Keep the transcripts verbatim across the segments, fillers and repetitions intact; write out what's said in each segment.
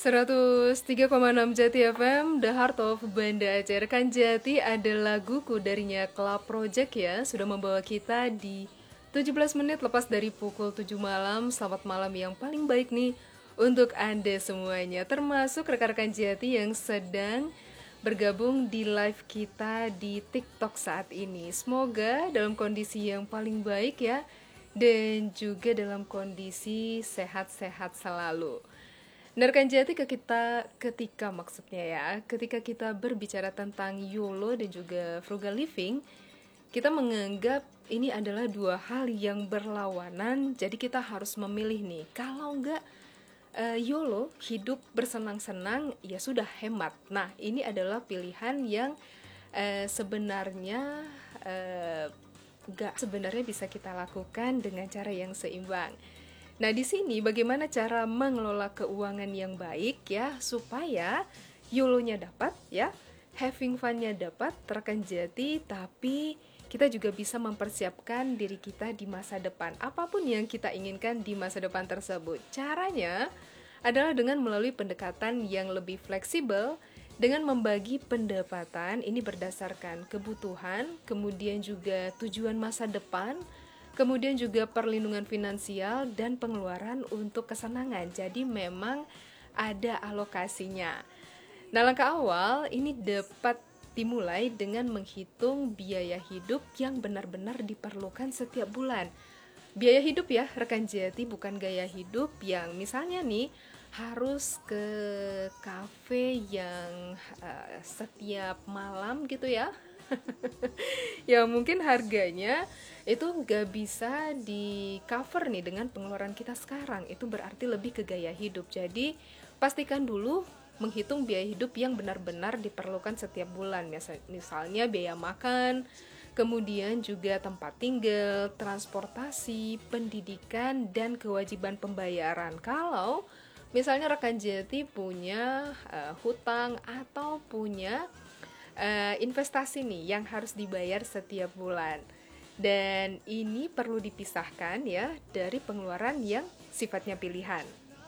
seratus tiga koma enam Jati F M, The Heart of Banda Aceh. Rekan Jati ada laguku darinya Club Project ya. Sudah membawa kita di tujuh belas menit lepas dari pukul tujuh malam. Selamat malam yang paling baik nih untuk Anda semuanya. Termasuk rekan-rekan Jati yang sedang bergabung di live kita di TikTok saat ini. Semoga dalam kondisi yang paling baik ya. Dan juga dalam kondisi sehat-sehat selalu. Rekan Jati ke kita ketika maksudnya ya, ketika kita berbicara tentang YOLO dan juga frugal living, kita menganggap ini adalah dua hal yang berlawanan, jadi kita harus memilih nih. Kalau enggak uh, YOLO, hidup bersenang-senang, ya sudah hemat. Nah, ini adalah pilihan yang uh, sebenarnya uh, enggak sebenarnya bisa kita lakukan dengan cara yang seimbang. Nah, di sini bagaimana cara mengelola keuangan yang baik ya supaya YOLO-nya dapat ya, having fun-nya dapat, rekan Jati, tapi kita juga bisa mempersiapkan diri kita di masa depan. Apapun yang kita inginkan di masa depan tersebut. Caranya adalah dengan melalui pendekatan yang lebih fleksibel dengan membagi pendapatan ini berdasarkan kebutuhan, kemudian juga tujuan masa depan, kemudian juga perlindungan finansial dan pengeluaran untuk kesenangan. Jadi memang ada alokasinya. Nah, langkah awal ini dapat dimulai dengan menghitung biaya hidup yang benar-benar diperlukan setiap bulan. Biaya hidup ya, rekan Jati, bukan gaya hidup yang misalnya nih harus ke kafe yang uh, setiap malam gitu ya. Ya mungkin harganya itu nggak bisa di cover nih dengan pengeluaran kita sekarang. Itu berarti lebih ke gaya hidup. Jadi pastikan dulu menghitung biaya hidup yang benar-benar diperlukan setiap bulan. Misalnya biaya makan, kemudian juga tempat tinggal, transportasi, pendidikan, dan kewajiban pembayaran. Kalau misalnya rekan Jati punya uh, hutang atau punya Uh, investasi nih yang harus dibayar setiap bulan, dan ini perlu dipisahkan ya dari pengeluaran yang sifatnya pilihan.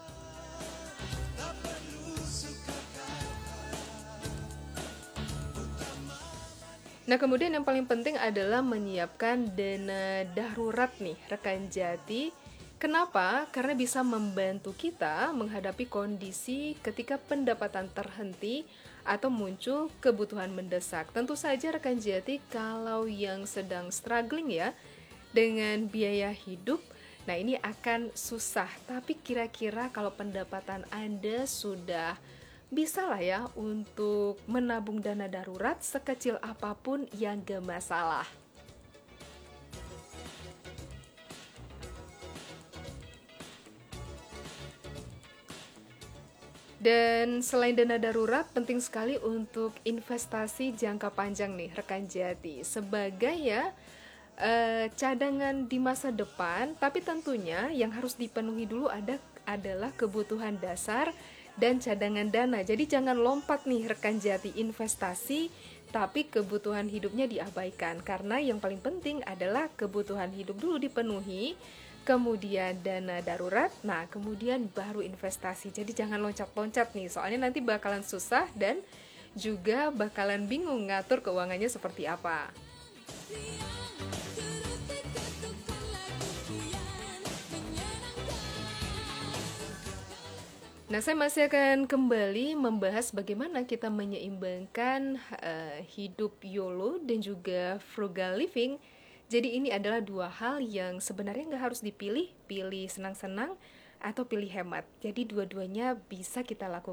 Nah, kemudian yang paling penting adalah menyiapkan dana darurat nih rekan Jati. Kenapa? Karena bisa membantu kita menghadapi kondisi ketika pendapatan terhenti atau muncul kebutuhan mendesak. Tentu saja rekan Jati, kalau yang sedang struggling ya dengan biaya hidup, nah ini akan susah. Tapi kira-kira kalau pendapatan Anda sudah bisa lah ya untuk menabung dana darurat sekecil apapun yang gak masalah. Dan selain dana darurat, penting sekali untuk investasi jangka panjang nih rekan Jati, sebagai ya eh, cadangan di masa depan. Tapi tentunya yang harus dipenuhi dulu ada adalah kebutuhan dasar dan cadangan dana. Jadi jangan lompat nih rekan Jati investasi tapi kebutuhan hidupnya diabaikan, karena yang paling penting adalah kebutuhan hidup dulu dipenuhi, kemudian dana darurat, nah kemudian baru investasi. Jadi jangan loncat-loncat nih, soalnya nanti bakalan susah dan juga bakalan bingung ngatur keuangannya seperti apa. Nah, saya masih akan kembali membahas bagaimana kita menyeimbangkan uh, hidup YOLO dan juga frugal living. Jadi ini adalah dua hal yang sebenarnya nggak harus dipilih, pilih senang-senang atau pilih hemat. Jadi dua-duanya bisa kita lakukan.